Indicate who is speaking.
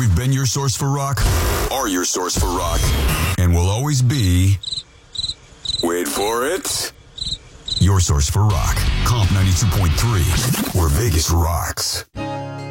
Speaker 1: We've been your source for rock, are your source for rock, and will always be, wait for it, your source for rock. Comp 92.3, where Vegas rocks.